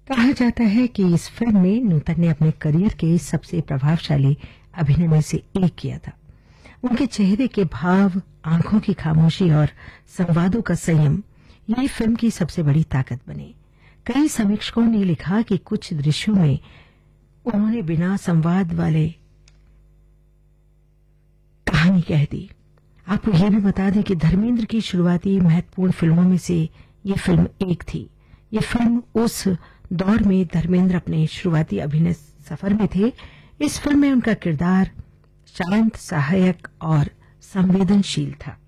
कहा जाता है कि इस फिल्म में नूतन ने अपने करियर के सबसे प्रभावशाली अभिनय में से एक किया था। उनके चेहरे के भाव, आंखों की खामोशी और संवादों का संयम ये फिल्म की सबसे बड़ी ताकत बने। कई समीक्षकों ने लिखा कि कुछ दृश्यों में उन्होंने बिना संवाद वाले कहानी कह दी। आपको यह भी बता दें कि धर्मेंद्र की शुरुआती महत्वपूर्ण फिल्मों में से ये फिल्म एक थी। ये फिल्म उस दौर में धर्मेंद्र अपने शुरुआती अभिनय सफर में थे। इस फिल्म में उनका किरदार शांत, सहायक और संवेदनशील था।